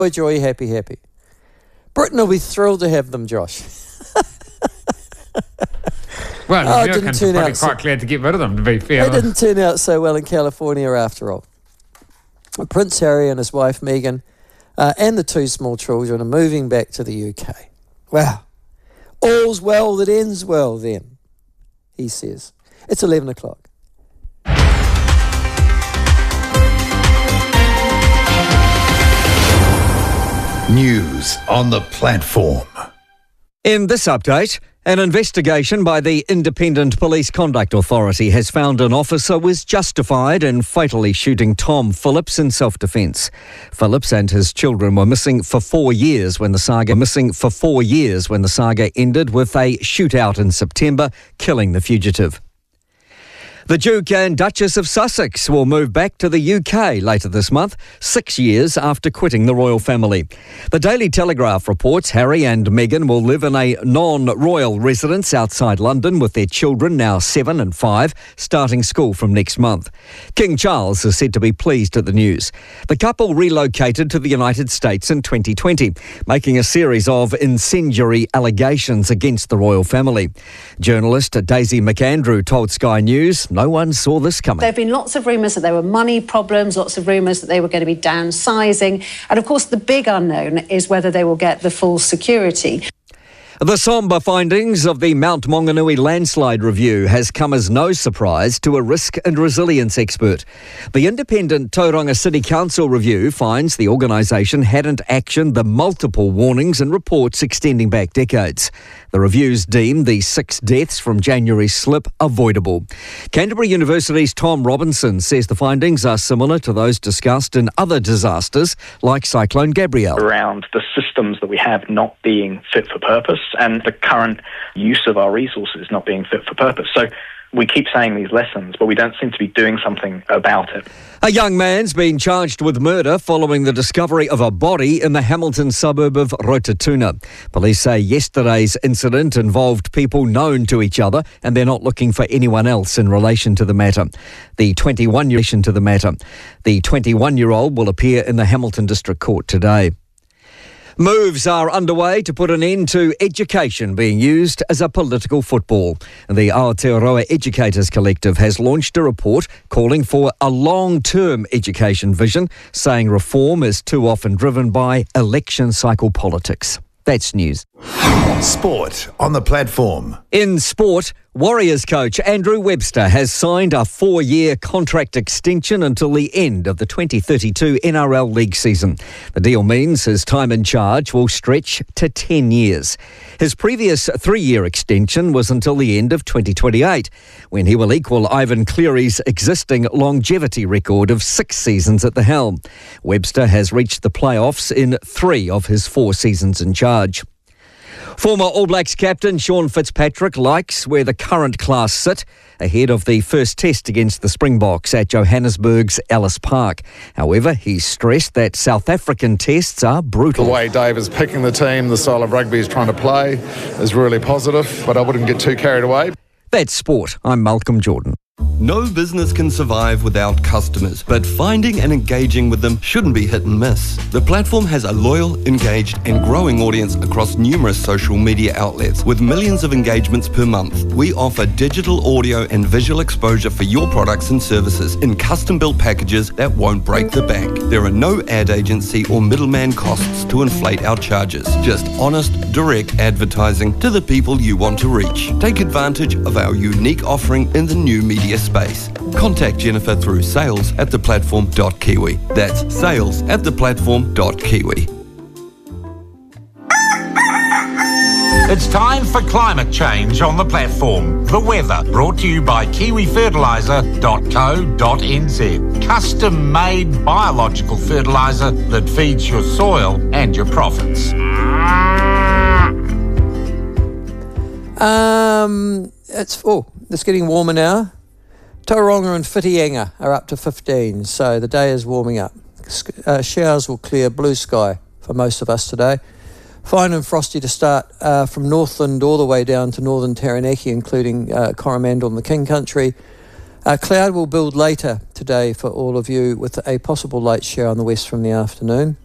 joy, happy, happy. Britain will be thrilled to have them, Josh. Well, Americans are probably quite glad to get rid of them, to be fair. They didn't turn out so well in California after all. Prince Harry and his wife Meghan and the two small children are moving back to the UK. Wow. All's well that ends well then, he says. It's 11 o'clock. News on the platform. In this update, an investigation by the Independent Police Conduct Authority has found an officer was justified in fatally shooting Tom Phillips in self-defence. Phillips and his children were missing for 4 years when the saga ended with a shootout in September, killing the fugitive. The Duke and Duchess of Sussex will move back to the UK later this month, 6 years after quitting the royal family. The Daily Telegraph reports Harry and Meghan will live in a non-royal residence outside London with their children, now 7 and 5, starting school from next month. King Charles is said to be pleased at the news. The couple relocated to the United States in 2020, making a series of incendiary allegations against the royal family. Journalist Daisy McAndrew told Sky News no one saw this coming. There have been lots of rumours that there were money problems, lots of rumours that they were going to be downsizing. And of course, the big unknown is whether they will get the full security. The sombre findings of the Mount Maunganui landslide review has come as no surprise to a risk and resilience expert. The independent Tauranga City Council review finds the organisation hadn't actioned the multiple warnings and reports extending back decades. The reviews deemed the 6 deaths from January's slip avoidable. Canterbury University's Tom Robinson says the findings are similar to those discussed in other disasters like Cyclone Gabrielle. Around the systems that we have not being fit for purpose and the current use of our resources not being fit for purpose. So we keep saying these lessons, but we don't seem to be doing something about it. A young man's been charged with murder following the discovery of a body in the Hamilton suburb of Rotatuna. Police say yesterday's incident involved people known to each other and they're not looking for anyone else in relation to the matter. The 21-year-old will appear in the Hamilton District Court today. Moves are underway to put an end to education being used as a political football. The Aotearoa Educators Collective has launched a report calling for a long-term education vision, saying reform is too often driven by election cycle politics. That's news. Sport on the platform. In sport, Warriors coach Andrew Webster has signed a 4-year contract extension until the end of the 2032 NRL League season. The deal means his time in charge will stretch to 10 years. His previous 3-year extension was until the end of 2028, when he will equal Ivan Cleary's existing longevity record of 6 seasons at the helm. Webster has reached the playoffs in 3 of his 4 seasons in charge. Former All Blacks captain Sean Fitzpatrick likes where the current class sit ahead of the first test against the Springboks at Johannesburg's Ellis Park. However, he's stressed that South African tests are brutal. The way Dave is picking the team, the style of rugby he's trying to play is really positive, but I wouldn't get too carried away. That's sport. I'm Malcolm Jordan. No business can survive without customers, but finding and engaging with them shouldn't be hit and miss. The platform has a loyal, engaged and growing audience across numerous social media outlets with millions of engagements per month. We offer digital audio and visual exposure for your products and services in custom-built packages that won't break the bank. There are no ad agency or middleman costs to inflate our charges. Just honest, direct advertising to the people you want to reach. Take advantage of our unique offering in the new media space. Contact Jennifer through sales@theplatform.kiwi. That's sales@theplatform.kiwi. It's time for climate change on the platform. The weather, brought to you by kiwifertiliser.co.nz. Custom-made biological fertiliser that feeds your soil and your profits. It's getting warmer now. Tauranga and Whitianga are up to 15, so the day is warming up. Showers will clear, blue sky for most of us today. Fine and frosty to start from Northland all the way down to northern Taranaki, including Coromandel and the King Country. Cloud will build later today for all of you with a possible light shower in the west from the afternoon.